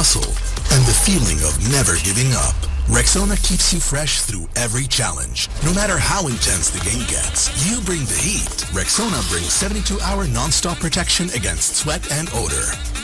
hustle, and the feeling of never giving up. Rexona keeps you fresh through every challenge. No matter how intense the game gets, you bring the heat. Rexona brings 72-hour non-stop protection against sweat and odor.